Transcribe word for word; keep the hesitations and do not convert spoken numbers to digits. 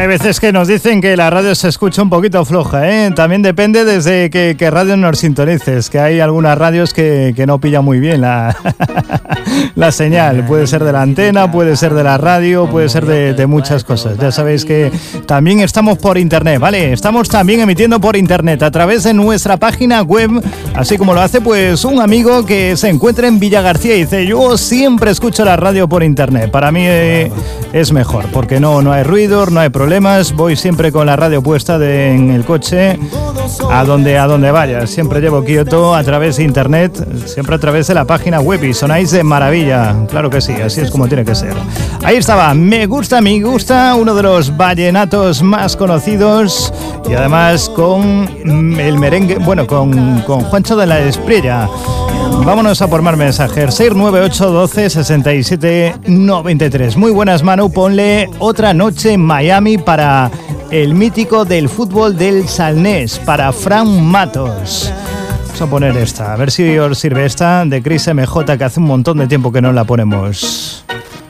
hay veces que nos dicen que la radio se escucha un poquito floja, ¿eh? También depende desde qué, qué radio nos sintonices, que hay algunas radios que, que no pillan muy bien la, la señal. Puede ser de la antena, puede ser de la radio, puede ser de, de muchas cosas. Ya sabéis que también estamos por internet, ¿vale? Estamos también emitiendo por internet a través de nuestra página web, así como lo hace pues un amigo que se encuentra en Villagarcía y dice: yo siempre escucho la radio por internet. Para mí eh, es mejor, porque no, no hay ruido, no hay problemas, voy siempre con la radio puesta de, en el coche a donde, a donde vaya, siempre llevo quieto a través de internet, siempre a través de la página web y sonáis de maravilla, claro que sí, así es como tiene que ser. Ahí estaba, Me Gusta, Me Gusta, uno de los vallenatos más conocidos y además con el merengue, bueno, con, con Juancho de la Espriella. Vámonos a por más mensajes. seis nueve ocho uno dos seis siete nueve tres. Muy buenas, Manu. Ponle Otra Noche en Miami para el mítico del fútbol del Salnés, para Fran Matos. Vamos a poner esta, a ver si os sirve esta de Chris M J, que hace un montón de tiempo que no la ponemos.